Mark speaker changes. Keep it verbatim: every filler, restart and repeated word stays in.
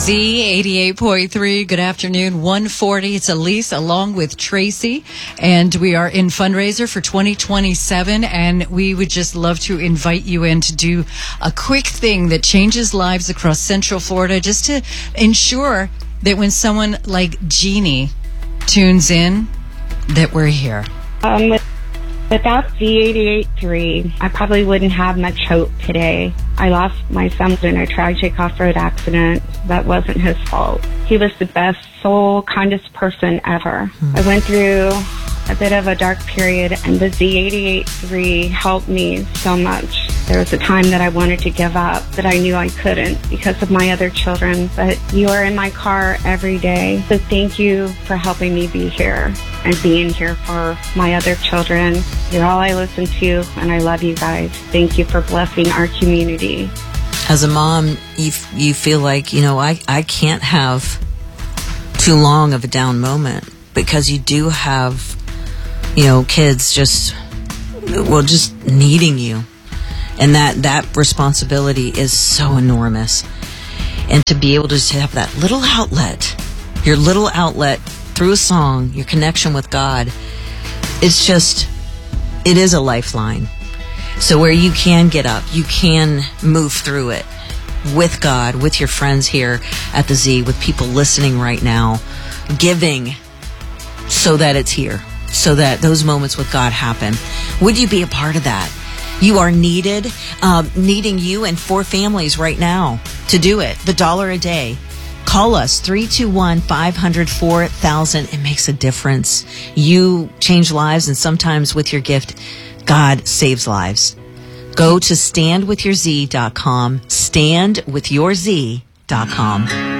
Speaker 1: Z eighty-eight point three. Good afternoon. one forty. It's Elise along with Tracy, and we are in fundraiser for twenty twenty-seven, and we would just love to invite you in to do a quick thing that changes lives across Central Florida, just to ensure that when someone like Jeannie tunes in, that we're here.
Speaker 2: Um, with, without Z eighty-eight point three, I probably wouldn't have much hope today. I lost my son in a tragic off-road accident. That wasn't his fault. He was the best, soul, kindest person ever. Hmm. I went through a bit of a dark period, and the Z eighty-eight point three helped me so much. There was a time that I wanted to give up, but I knew I couldn't because of my other children. But you are in my car every day, so thank you for helping me be here and being here for my other children. You're all I listen to, and I love you guys. Thank you for blessing our community.
Speaker 3: As a mom, you, f- you feel like, you know, I, I can't have too long of a down moment, because you do have, you know, kids just, well, just needing you. And that, that responsibility is so enormous. And to be able to just have that little outlet, your little outlet through a song, your connection with God, it's just, it is a lifeline. So where you can get up, you can move through it with God, with your friends here at the Z, with people listening right now, giving so that it's here, so that those moments with God happen. Would you be a part of that? You are needed, um, needing you and four families right now to do it. The dollar a day. Call us, three two one, five hundred, four thousand. It makes a difference. You change lives, and sometimes with your gift, God saves lives. Go to stand with your z dot com, stand with your z dot com.